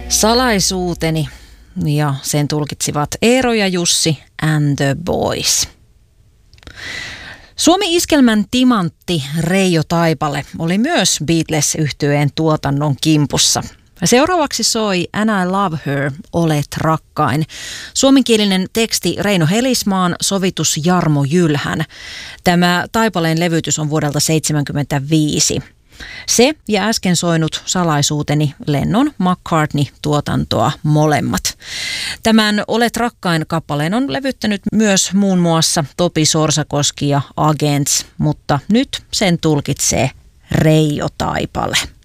Salaisuuteni, ja sen tulkitsivat Eero ja Jussi and the Boys. Suomi-iskelmän timantti Reijo Taipale oli myös Beatles-yhtyeen tuotannon kimpussa. Seuraavaksi soi And I Love Her, Olet rakkain. Suomenkielinen teksti Reino Helismaan, sovitus Jarmo Jylhän. Tämä Taipaleen levytys on vuodelta 1975. Se ja äsken soinut Salaisuuteni Lennon McCartney-tuotantoa molemmat. Tämän Olet rakkain -kappaleen on levyttänyt myös muun muassa Topi Sorsakoski ja Agents, mutta nyt sen tulkitsee Reijo Taipale.